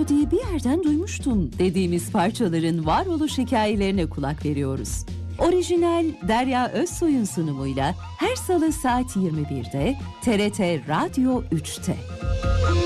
melodiyi bir yerden duymuştum dediğimiz parçaların varoluş hikayelerine kulak veriyoruz. Orijinal Derya Özsoy'un sunumuyla her salı saat 21'de TRT Radyo 3'te.